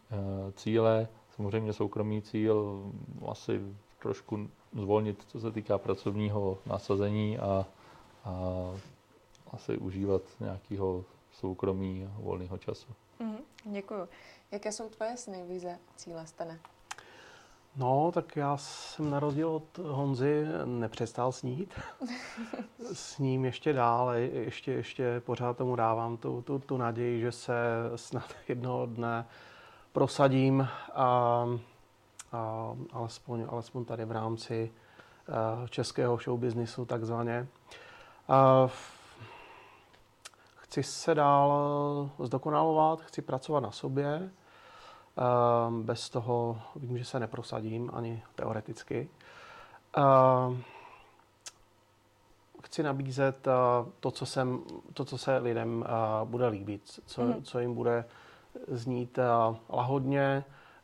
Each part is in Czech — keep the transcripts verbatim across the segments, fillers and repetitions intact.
cíle. Samozřejmě soukromý cíl asi trošku zvolnit, co se týká pracovního nasazení a, a asi užívat nějakého soukromí a volného času. Mm, děkuju. Jaké jsou tvoje sny, vize, cíle, Stane? No, tak já jsem na rozdíl od Honzy nepřestal snít. Sním ještě dál, ještě, ještě pořád tomu dávám tu, tu, tu naději, že se snad jednoho dne prosadím, a, a alespoň, alespoň tady v rámci a, českého showbiznisu takzvaně. A, chci se dál zdokonalovat, chci pracovat na sobě. Bez toho vím, že se neprosadím ani teoreticky. Chci nabízet to, co, jsem, to, co se lidem bude líbit, co, mm. co jim bude znít lahodně.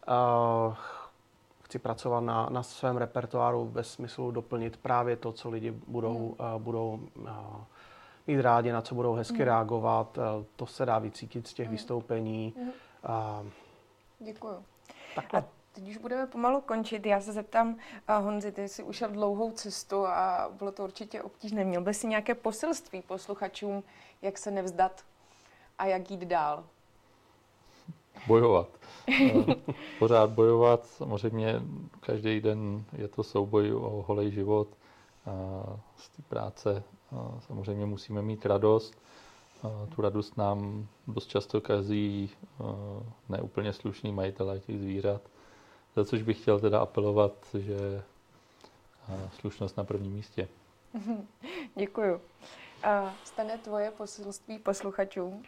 Chci pracovat na, na svém repertoáru ve smyslu doplnit právě to, co lidi budou, mm. budou mít rádi, na co budou hezky mm. reagovat. To se dá vycítit z těch mm. vystoupení. Mm. Děkuju. Takhle. A teď už budeme pomalu končit. Já se zeptám, uh, Honzi, ty jsi ušel dlouhou cestu a bylo to určitě obtížné. Měl bys si nějaké poselství posluchačům, jak se nevzdat a jak jít dál? Bojovat. Pořád bojovat. Samozřejmě každý den je to souboj o holej život. Z té práce samozřejmě musíme mít radost. Tu radost nám dost často kazí neúplně slušný majitelé těch zvířat. Za což bych chtěl teda apelovat, že slušnost na prvním místě. Děkuju. Stane tvoje poselství posluchačům?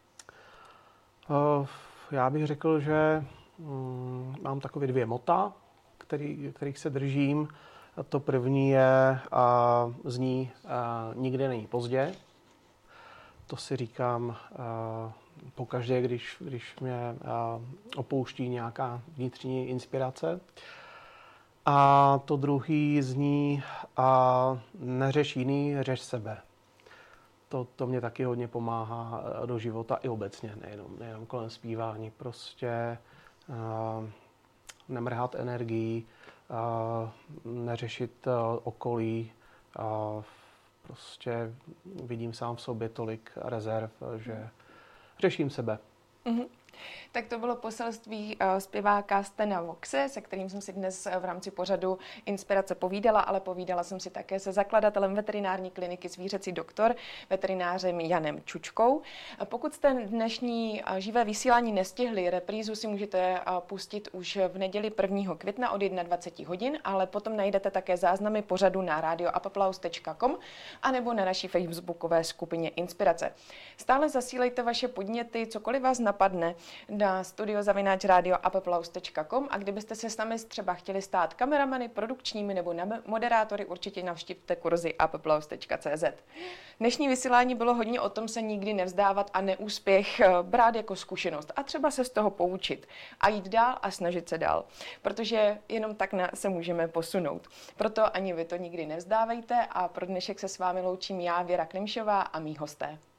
Já bych řekl, že mám takové dvě mota, který, kterých se držím. To první je, a zní, a nikdy není pozdě. To si říkám uh, pokaždé, když, když mě uh, opouští nějaká vnitřní inspirace. A to druhý zní, uh, neřeš jiný, řeš sebe. To, to mě taky hodně pomáhá do života i obecně, nejenom, nejenom kolem zpívání. Prostě uh, nemrhat energií, uh, neřešit uh, okolí, uh, prostě vidím sám v sobě tolik rezerv, že řeším sebe. Mm-hmm. Tak to bylo poselství uh, zpěváka Stana Voxe, se kterým jsem si dnes v rámci pořadu Inspirace povídala, ale povídala jsem si také se zakladatelem veterinární kliniky Zvířecí doktor, veterinářem Janem Čučkou. Pokud jste dnešní uh, živé vysílání nestihli, reprízu si můžete uh, pustit už v neděli prvního května od dvacet jedna hodin, ale potom najdete také záznamy pořadu na radio apaplaus tečka com anebo na naší facebookové skupině Inspirace. Stále zasílejte vaše podněty, cokoliv vás napadne, na studio zavináč radio apaplaus tečka com a kdybyste se s námi třeba chtěli stát kameramany, produkčními nebo moderátory, určitě navštivte kurzy apaplaus tečka cé zet. Dnešní vysílání bylo hodně o tom se nikdy nevzdávat a neúspěch brát jako zkušenost a třeba se z toho poučit a jít dál a snažit se dál, protože jenom tak se můžeme posunout. Proto ani vy to nikdy nevzdávejte a pro dnešek se s vámi loučím já, Věra Klimšová, a mý hosté.